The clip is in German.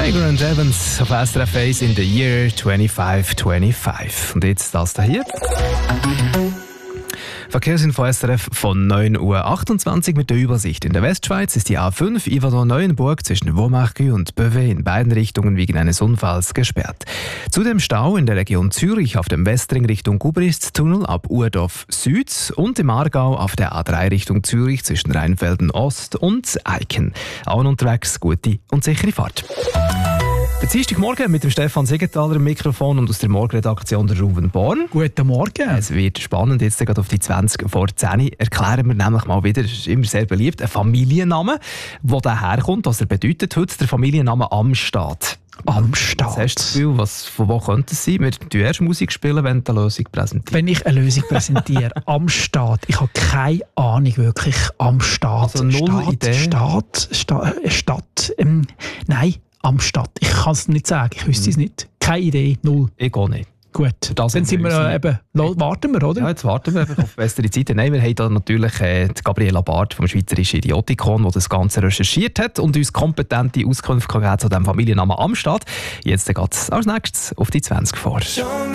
Sager and Evans auf SRF 1 in the year 2525. Und jetzt das hier. Verkehrsinfo SRF von 9.28 Uhr mit der Übersicht. In der Westschweiz ist die A5 Yverdon-Neuenburg zwischen Waumarc'h und Beauvais in beiden Richtungen wegen eines Unfalls gesperrt. Zudem Stau in der Region Zürich auf dem Westring Richtung Gubrisztunnel ab Urdorf Süd und im Aargau auf der A3 Richtung Zürich zwischen Rheinfelden Ost und Eiken. Auch unterwegs gute und sichere Fahrt. Der Dienstagmorgen mit dem Stefan Siegenthaler im Mikrofon und aus der Morgenredaktion der Ruben Born. Guten Morgen. Es wird spannend, jetzt gerade auf die 20 vor 10 erklären wir nämlich mal wieder, das ist immer sehr beliebt, ein Familienname, wo der herkommt, was er bedeutet. Heute der Familienname Amstadt. Amstadt. Was hast du das Gefühl, von wo könnte es sein? Wir spielen erst Musik spielen, wenn du eine Lösung präsentierst. Wenn ich eine Lösung präsentiere, Amstadt, ich habe keine Ahnung wirklich. Amstadt. Also null Idee. Stadt. Nein. Amstadt. Ich kann es nicht sagen, ich wüsste es nicht. Keine Idee, null. Ich auch nicht. Gut, dann sind wir warten wir, oder? Ja, jetzt warten wir auf bessere Zeiten. Nein, wir haben da natürlich die Gabriela Barth vom Schweizerischen Idiotikon, die das Ganze recherchiert hat und uns kompetente Auskünfte gegeben zu dem Familiennamen Amstadt. Jetzt geht es als nächstes auf die 20 vor.